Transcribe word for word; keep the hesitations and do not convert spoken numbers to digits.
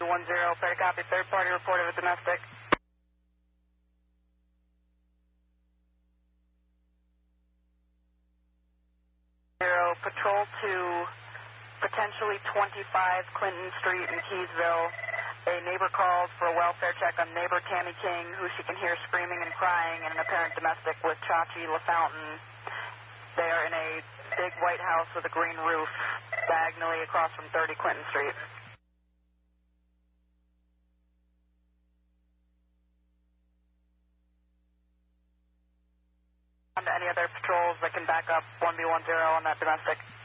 one zero, fair copy, third party report of a domestic. Zero, patrol to potentially twenty-five Clinton Street in Keysville. A neighbor called for a welfare check on neighbor Tammy King, who she can hear screaming and crying in an apparent domestic with Chachi LaFountain. They are in a big white house with a green roof, diagonally across from thirty Clinton Street. On to any other patrols that can back up one B one zero on that domestic.